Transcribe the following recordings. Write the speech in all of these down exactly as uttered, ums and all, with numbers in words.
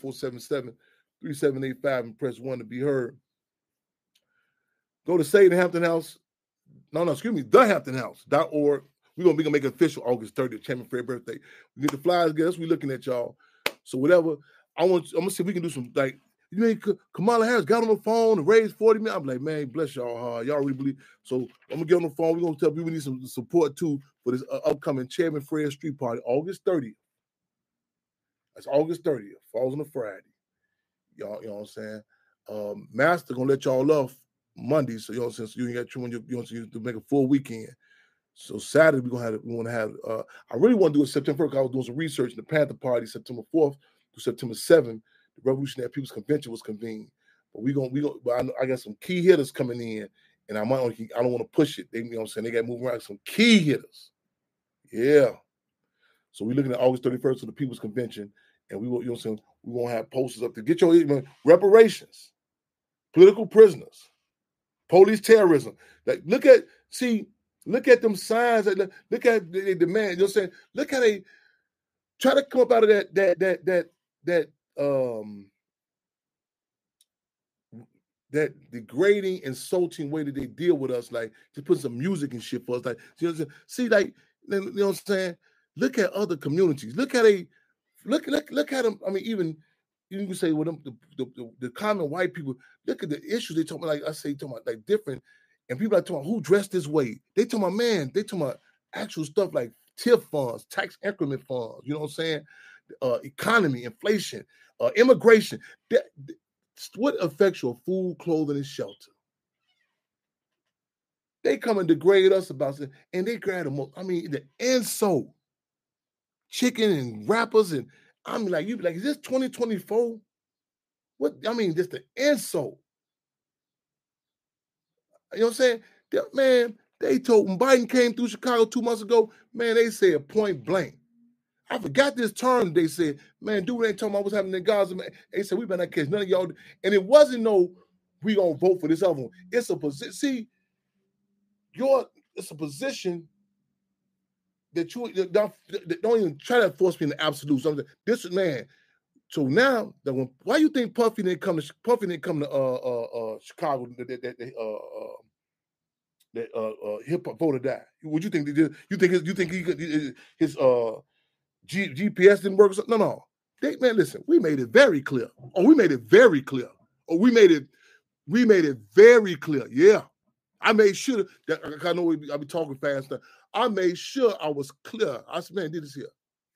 four seven seven, three seven eight five and press one to be heard. Go to Say the Hampton House. No, no, excuse me, the Hampton House dot org. We're gonna be gonna make it official August thirtieth, Chairman Fred's birthday. We get the flyers, get us, we looking at y'all. So whatever, I want I'm gonna see if we can do some like you mean Kamala Harris got on the phone and raised forty million. I'm like, man, bless y'all hard. Y'all really believe. So I'm gonna get on the phone. We're gonna tell people we need some support too for this uh, upcoming Chairman Fred Street Party, August thirtieth. That's August thirtieth, falls on a Friday. Y'all, you know what I'm saying? Um, Master gonna let y'all off Monday, so you know what I'm saying? So you ain't got you, you know, you to make a full weekend. So Saturday we're gonna have we want to have uh I really want to do it September first. I was doing some research in the Panther Party, September fourth to September seventh. The Revolutionary People's Convention was convened. But we gonna we gonna but I, I got some key hitters coming in, and I might only, I don't want to push it. They, you know what I'm saying? They got to move around some key hitters. Yeah. So we're looking at August thirty-first for the People's Convention, and we will, you know what I'm saying, we won't have posters up to get your you know, reparations, political prisoners, police terrorism. Like look at see, look at them signs. That, look at the demand. You know what I'm saying? Look how they try to come up out of that that that that that um that degrading, insulting way that they deal with us, like to put some music and shit for us. Like, you know what I'm saying? See, like, you know what I'm saying? Look at other communities. Look at a look, look, look at them. I mean, even you can say with them, the, the, the, the common white people, look at the issues they talk about, like I say, talking about like different, and people are talking about who dressed this way. They talking about, man, they talking about actual stuff like T I F funds, tax increment funds, you know what I'm saying? Uh, economy, inflation, uh, immigration. That, what affects your food, clothing, and shelter? They come and degrade us about it, and they grab the most, I mean, the insult. Chicken and rappers, and I mean, like, you be like, is this twenty twenty-four? What, I mean, just the insult. You know what I'm saying? They, man, they told, when Biden came through Chicago two months ago, man, they said point blank. I forgot this term. They said, man, dude ain't talking about what's happening in Gaza, man. They said, we better not catch none of y'all. And it wasn't no, we gonna vote for this other one. It's a position. See, your it's a position that you that don't, that don't even try to force me in the absolute. Something. This man. So now that when why you think Puffy didn't come to Puffy didn't come to uh uh, uh Chicago that that, that uh, uh that uh, uh hip hop voter died? Would you think they did? You think his, you think he could his uh G, G P S didn't work? No, no. They, man, listen, we made it very clear. Oh, we made it very clear. Oh, we made it, we made it very clear. Yeah. I made sure that I know I be talking fast. I made sure I was clear. I said, man, did this here.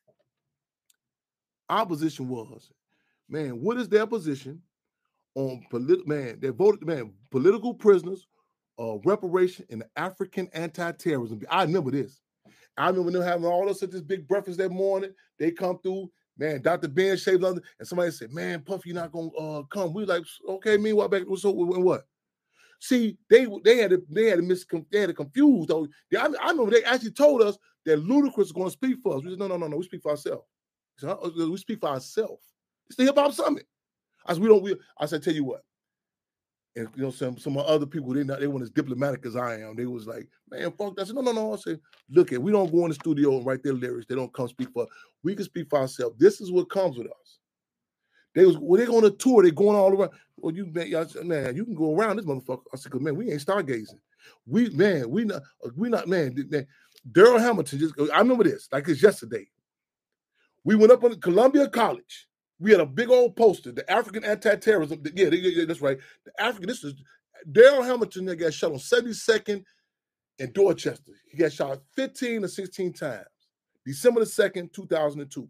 Our position was, man, what is their position on political, man, they voted, man, political prisoners, uh, reparation, and the African anti-terrorism. I remember this. I remember them having all us at this big breakfast that morning. They come through, man, Doctor Ben shaved under, and somebody said, man, Puffy, you're not going to uh, come. We were like, okay, meanwhile, back, so what? See, they they had to, they had to mis they had to confuse though. I, I remember they actually told us that Ludacris is going to speak for us. We said, no, no, no, no, we speak for ourselves. So, we speak for ourselves. It's the Hip Hop Summit. I said, we don't. We, I said, tell you what. And you know, some some other people they not they weren't as diplomatic as I am. They was like, man, fuck that. I said, no, no, no. I said, look, at we don't go in the studio and write their lyrics. They don't come speak for us. We can speak for ourselves. This is what comes with us. They was when they go on a tour, they going all around. Well, you man, man, you can go around this motherfucker. I said, man, we ain't stargazing. We man, we not, we not man. man Daryl Hamilton just. I remember this like it's yesterday. We went up on Columbia College. We had a big old poster, the African anti-terrorism. Yeah, yeah, that's right. The African. This is Daryl Hamilton that got shot on seventy-second in Dorchester. He got shot fifteen or sixteen times. December the second, two thousand two.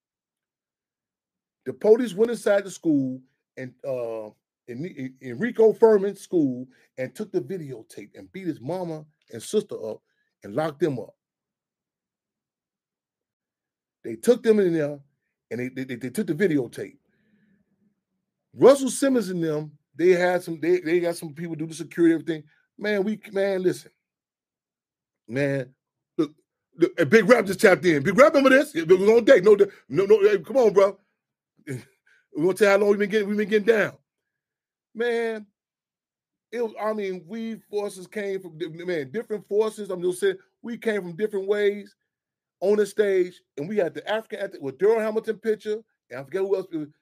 The police went inside the school and uh, in Enrico Furman's school and took the videotape and beat his mama and sister up and locked them up. They took them in there and they, they, they took the videotape. Russell Simmons and them, they had some, they, they got some people do the security, everything. Man, we, man, listen. Man, look, look and Big Rap just tapped in. Big Rap, remember this? It was on deck. No, no, no, hey, come on, bro. We're gonna tell you how long we've been getting, we've been getting down. Man, it was, I mean, we forces came from, man, different forces. I'm just saying, we came from different ways on the stage, and we had the African, with Daryl Hamilton picture, and I forget who else,